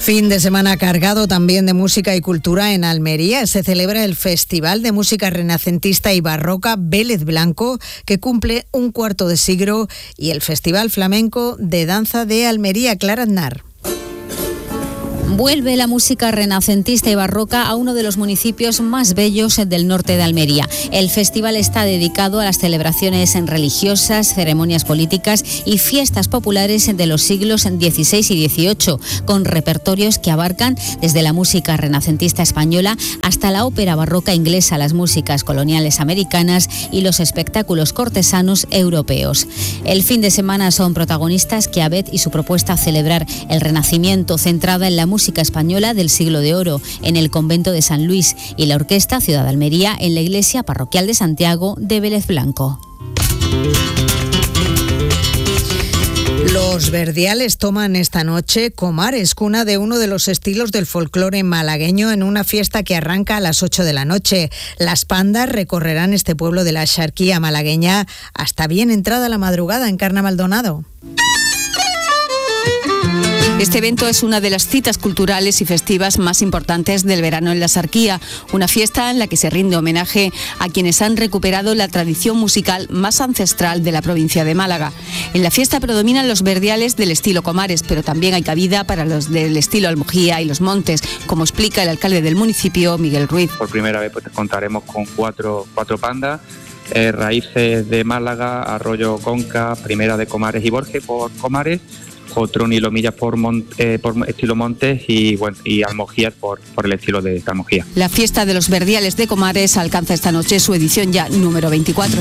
Fin de semana cargado también de música y cultura en Almería. Se celebra el Festival de Música Renacentista y Barroca Vélez Blanco, que cumple un cuarto de siglo, y el Festival Flamenco de Danza de Almería. Clara Aznar. Vuelve la música renacentista y barroca a uno de los municipios más bellos del norte de Almería. El festival está dedicado a las celebraciones religiosas, ceremonias políticas y fiestas populares de los siglos XVI y XVIII, con repertorios que abarcan desde la música renacentista española hasta la ópera barroca inglesa, las músicas coloniales americanas y los espectáculos cortesanos europeos. El fin de semana son protagonistas Chiavet y su propuesta a celebrar el Renacimiento, centrada en la música española del siglo de oro, en el convento de San Luis, y la Orquesta Ciudad de Almería en la iglesia parroquial de Santiago de Vélez Blanco. Los Verdiales toman esta noche Comares, cuna de uno de los estilos del folclore malagueño, en una fiesta que arranca a las 8 de la noche. Las pandas recorrerán este pueblo de la Axarquía malagueña hasta bien entrada la madrugada en Carna Maldonado. Este evento es una de las citas culturales y festivas más importantes del verano en la Axarquía, una fiesta en la que se rinde homenaje a quienes han recuperado la tradición musical más ancestral de la provincia de Málaga. En la fiesta predominan los verdiales del estilo Comares, pero también hay cabida para los del estilo Almojía y Los Montes, como explica el alcalde del municipio, Miguel Ruiz. Por primera vez contaremos con cuatro pandas. Raíces de Málaga, Arroyo Conca, Primera de Comares y Borges por Comares, Jotrón y Lomillas por estilo Montes y Almojías por el estilo de Almojía. La fiesta de los Verdiales de Comares alcanza esta noche su edición ya número 24.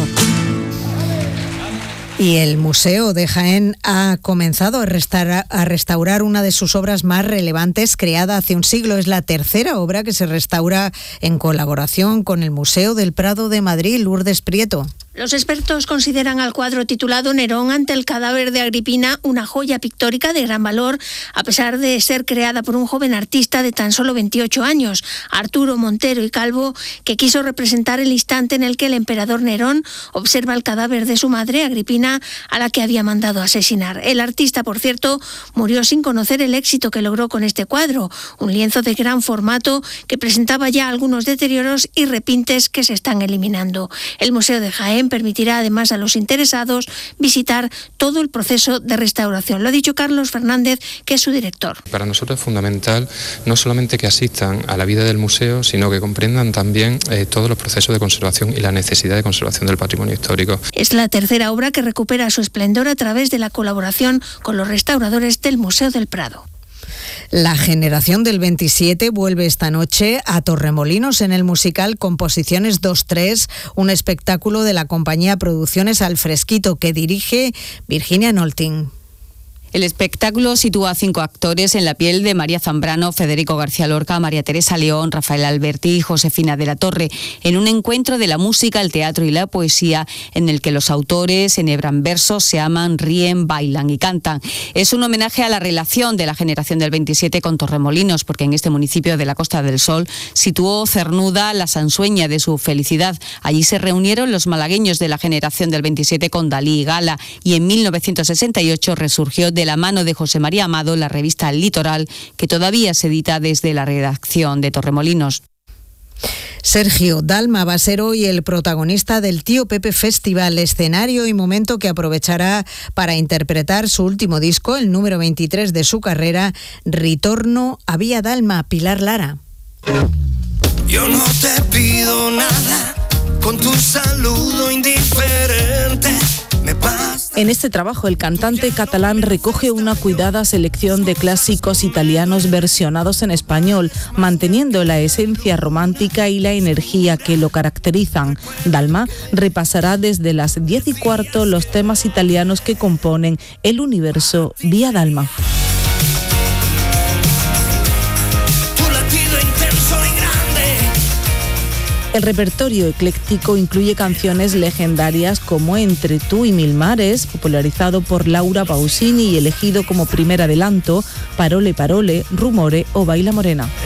Y el Museo de Jaén ha comenzado a restaurar una de sus obras más relevantes, creada hace un siglo. Es la tercera obra que se restaura en colaboración con el Museo del Prado de Madrid. Lourdes Prieto. Los expertos consideran al cuadro titulado Nerón ante el cadáver de Agripina una joya pictórica de gran valor, a pesar de ser creada por un joven artista de tan solo 28 años, Arturo Montero y Calvo, que quiso representar el instante en el que el emperador Nerón observa el cadáver de su madre, Agripina, a la que había mandado asesinar. El artista, por cierto, murió sin conocer el éxito que logró con este cuadro, un lienzo de gran formato que presentaba ya algunos deterioros y repintes que se están eliminando. El Museo de Jaén permitirá además a los interesados visitar todo el proceso de restauración. Lo ha dicho Carlos Fernández, que es su director. Para nosotros es fundamental no solamente que asistan a la vida del museo, sino que comprendan también todos los procesos de conservación y la necesidad de conservación del patrimonio histórico. Es la tercera obra que recupera su esplendor a través de la colaboración con los restauradores del Museo del Prado. La generación del 27 vuelve esta noche a Torremolinos en el musical Composiciones 2-3, un espectáculo de la compañía Producciones Al Fresquito que dirige Virginia Nolting. El espectáculo sitúa a 5 actores en la piel de María Zambrano, Federico García Lorca, María Teresa León, Rafael Alberti y Josefina de la Torre, en un encuentro de la música, el teatro y la poesía, en el que los autores enhebran versos, se aman, ríen, bailan y cantan. Es un homenaje a la relación de la generación del 27 con Torremolinos, porque en este municipio de la Costa del Sol situó cernuda la sansueña de su felicidad. Allí se reunieron los malagueños de la generación del 27 con Dalí y Gala, y en 1968 resurgió de la mano de José María Amado la revista Litoral, que todavía se edita desde la redacción de Torremolinos. Sergio Dalma va a ser hoy el protagonista del Tío Pepe Festival, escenario y momento que aprovechará para interpretar su último disco, el número 23 de su carrera, Ritorno a Vía Dalma. Pilar Lara. Yo no te pido nada, con tu saludo indiferente me basta. En este trabajo, el cantante catalán recoge una cuidada selección de clásicos italianos versionados en español, manteniendo la esencia romántica y la energía que lo caracterizan. Dalma repasará desde las 10:15 los temas italianos que componen el universo Vía Dalma. El repertorio ecléctico incluye canciones legendarias como Entre tú y mil mares, popularizado por Laura Pausini y elegido como primer adelanto, Parole Parole, Rumore o Baila Morena.